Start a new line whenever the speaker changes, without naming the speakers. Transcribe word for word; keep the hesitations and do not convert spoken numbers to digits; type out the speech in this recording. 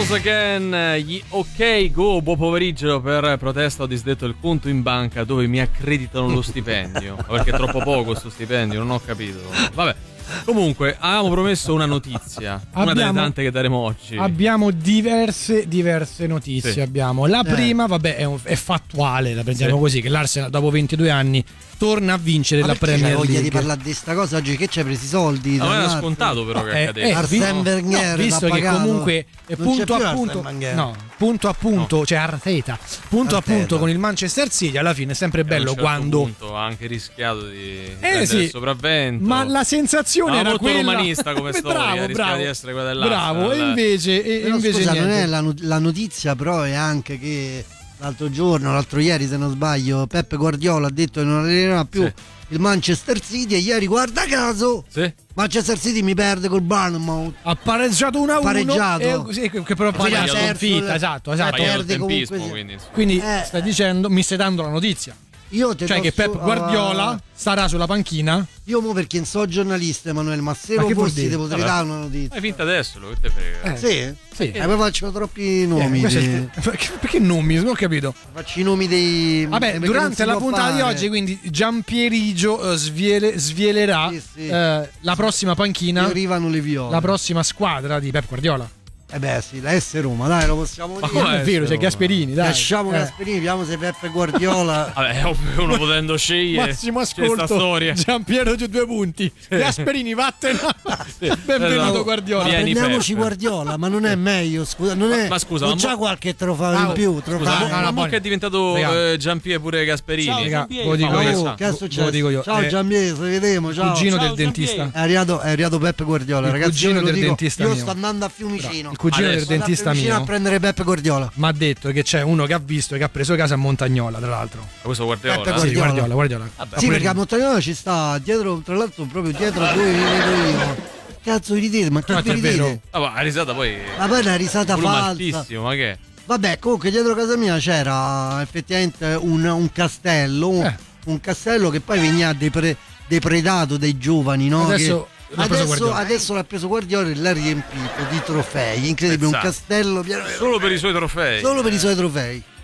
Goes Again, gli ok go, buon pomeriggio. Per protesta ho disdetto il conto in banca dove mi accreditano lo stipendio. Perché è troppo poco sto stipendio, non ho capito. Vabbè. Comunque, avevamo promesso una notizia, abbiamo, una delle tante che daremo oggi.
Abbiamo diverse, diverse notizie. Sì. Abbiamo la prima, eh. vabbè, è, un, è fattuale, la prendiamo sì. così, che l'Arsenal dopo ventidue anni torna a vincere
ma
la Premier League.
Ma voglia di parlare di sta cosa oggi, che ci hai preso i soldi?
Non era scontato però che
eh,
accadeva.
Eh,
Arsène Wenger,
no, visto che comunque è punto a punto, no, punto a punto, no. cioè Arteta, punto Arteta. a punto con il Manchester City, alla fine è sempre bello
certo
quando
punto ha anche rischiato di
eh, sì.
il sopravvento.
Ma la sensazione
no,
era
molto
quella
romanista come storia,
bravo, bravo,
di essere quella dell'Arsenal.
Bravo, e invece, e invece
scusa,
niente.
non è la, la notizia, però è anche che l'altro giorno, l'altro ieri se non sbaglio, Pep Guardiola ha detto che non allenerà più sì. il Manchester City, e ieri guarda caso sì. Manchester City mi perde col Bournemouth,
ha pareggiato uno a uno
pareggiato
e, sì, che però poi la sconfitta, esatto, esatto.
Perde
comunque,
sì.
quindi,
quindi
eh.
stai dicendo, mi stai dando la notizia.
Io te
cioè che Pep Guardiola uh, starà sulla panchina?
Io mo perché non so giornalista, Emanuele, ma se lo fossi te potrei dare una notizia.
Hai finta adesso, lo che te frega.
Eh. Sì?
Sì.
Eh, poi faccio troppi nomi.
Eh,
di...
perché, perché nomi? Non ho capito.
Faccio i nomi dei...
Vabbè, durante la puntata fare. di oggi, quindi Giampierigio uh, sviele, svielerà sì, sì. Uh, la prossima panchina.
Arrivano le viole.
La prossima squadra di Pep Guardiola.
Eh beh sì, la S Roma, dai, lo possiamo dire.
Ma è vero, c'è Gasperini, dai.
Lasciamo
eh.
Gasperini, vediamo se Peppe Guardiola.
Vabbè, uno potendo scegliere.
Massimo ascolto. Giampiero giù due punti. Gasperini, vattene. Sì. Benvenuto no, Guardiola.
Ma prendiamoci Guardiola, ma non è meglio, scusa, non è.
Ma, ma scusa,
non
ma
c'ha
mo...
qualche trofeo in
ah,
più,
trofeo. Scusa, ma, ma mo che è diventato eh, Giampiero pure Gasperini.
Ciao, raga, lo dico io.
Che è successo?
Dico io.
Ciao
eh,
Giampiero, ci vediamo, ciao.
Cugino
ciao,
del dentista.
È arrivato, è arrivato Peppe Guardiola, ragazzi.
Cugino del
dico,
dentista.
Io
mio.
sto andando a Fiumicino.
Il cugino del dentista
vicino
mio
a prendere Peppe Guardiola.
Mi ha detto che c'è uno che ha visto e che ha preso casa a Montagnola, tra l'altro.
Ma questo Guardiola?
Peppe Guardiola.
Sì, Guardiola, Guardiola.
Vabbè, sì, perché a Montagnola ci sta dietro, tra l'altro proprio dietro a dove vi vedo io. Cazzo vi ridete? Ma che
no,
vi ridete?
Ah, ma la risata poi.
Ma poi è una risata falsa.
Altissimo, ma che?
Vabbè, comunque dietro casa mia c'era effettivamente un, un castello, un, eh. un castello che poi veniva depre, depredato dai giovani, no?
Adesso
che, adesso, adesso l'ha preso Guardiola e l'ha riempito di trofei. Incredibile, Pensate. un castello pieno.
Solo per i suoi trofei.
Solo per i suoi trofei.